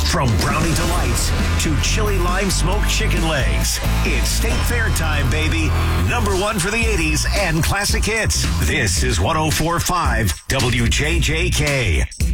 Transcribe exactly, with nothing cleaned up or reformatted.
From Brownie Delights to chili lime smoked chicken legs, it's State Fair time, baby. Number one for the eighties and classic hits. This is one oh four point five W J J K.